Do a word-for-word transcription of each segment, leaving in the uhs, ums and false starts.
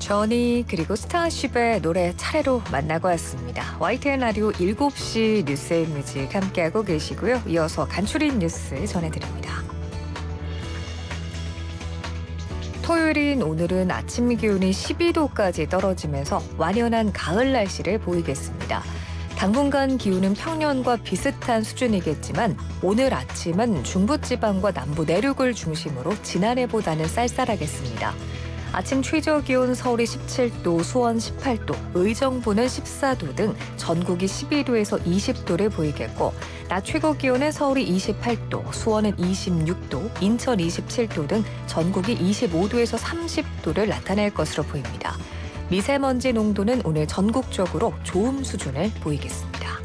저니 그리고 스타쉽의 노래 차례로 만나고 왔습니다. 와이티엔 라디오 일곱 시 뉴스의 뮤직 함께하고 계시고요. 이어서 간추린 뉴스 전해드립니다. 토요일인 오늘은 아침 기온이 십이 도까지 떨어지면서 완연한 가을 날씨를 보이겠습니다. 당분간 기온은 평년과 비슷한 수준이겠지만 오늘 아침은 중부지방과 남부 내륙을 중심으로 지난해보다는 쌀쌀하겠습니다. 아침 최저 기온 서울이 십칠 도, 수원 십팔 도, 의정부는 십사 도 등 전국이 십이 도에서 이십 도를 보이겠고 낮 최고 기온은 서울이 이십팔 도, 수원은 이십육 도, 인천 이십칠 도 등 전국이 이십오 도에서 삼십 도를 나타낼 것으로 보입니다. 미세먼지 농도는 오늘 전국적으로 좋음 수준을 보이겠습니다.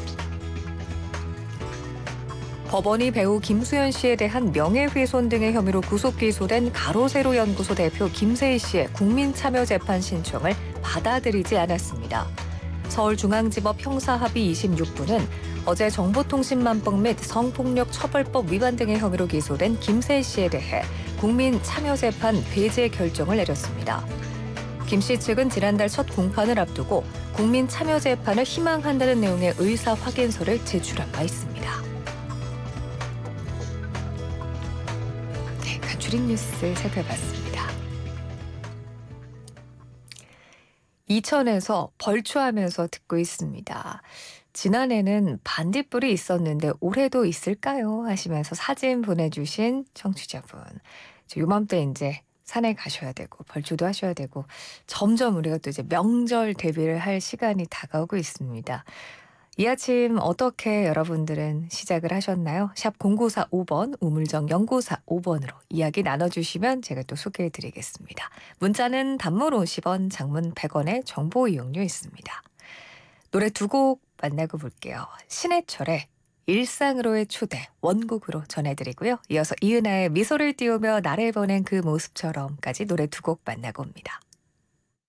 법원이 배우 김수현 씨에 대한 명예훼손 등의 혐의로 구속 기소된 가로세로 연구소 대표 김세희 씨의 국민참여재판 신청을 받아들이지 않았습니다. 서울중앙지법 형사합의 이십육 부는 어제 정보통신망법 및 성폭력처벌법 위반 등의 혐의로 기소된 김세희 씨에 대해 국민참여재판 배제 결정을 내렸습니다. 김 씨 측은 지난달 첫 공판을 앞두고 국민참여재판을 희망한다는 내용의 의사 확인서를 제출한 바 있습니다. 네, 간추린 뉴스 살펴봤습니다. 이천에서 벌초하면서 듣고 있습니다. 지난해는 반딧불이 있었는데 올해도 있을까요? 하시면서 사진 보내주신 청취자분. 요맘때 이제 산에 가셔야 되고 벌초도 하셔야 되고 점점 우리가 또 이제 명절 대비를 할 시간이 다가오고 있습니다. 이 아침 어떻게 여러분들은 시작을 하셨나요? 샵 공구사오 번 우물정 영구사오 번으로 이야기 나눠주시면 제가 또 소개해드리겠습니다. 문자는 단문 오십 원, 장문 백 원의 정보 이용료 있습니다. 노래 두 곡 만나고 볼게요. 신해철의 일상으로의 초대 원곡으로 전해드리고요. 이어서 이은하의 미소를 띄우며 나를 보낸 그 모습처럼까지 노래 두 곡 만나고 옵니다.